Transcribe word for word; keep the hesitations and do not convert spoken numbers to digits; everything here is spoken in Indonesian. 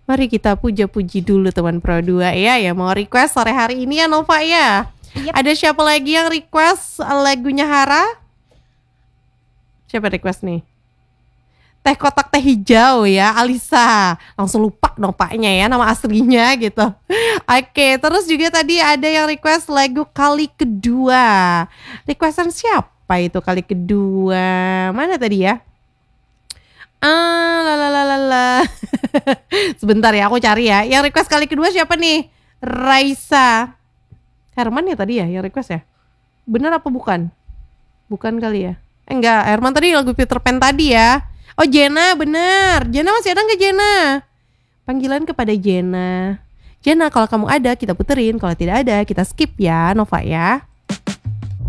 Mari kita puja-puji dulu teman Pro dua ya. Ya mau request sore hari ini ya Nova ya. Yep. Ada siapa lagi yang request lagunya Hara? Siapa request nih? Teh kotak teh hijau ya, Alisa. Langsung lupa Novanya ya, nama aslinya gitu. Oke, terus juga tadi ada yang request lagu Kali Kedua. Requestan siapa itu Kali Kedua? Mana tadi ya? Ah, lalalala. Sebentar ya, aku cari ya. Yang request Kali Kedua siapa nih? Raisa. Herman ya tadi ya yang request ya? Bener apa bukan? Bukan kali ya? Eh, enggak, Herman tadi lagu Peter Pan tadi ya. Oh Jena, bener. Jena masih ada nggak Jena? Panggilan kepada Jena. Jena kalau kamu ada kita puterin, kalau tidak ada kita skip ya Nova ya.